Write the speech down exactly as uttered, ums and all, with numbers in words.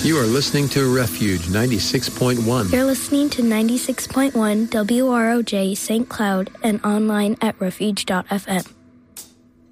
You are listening to Refuge ninety-six point one. You're listening to ninety-six point one W R O J Saint Cloud and online at refuge dot f m.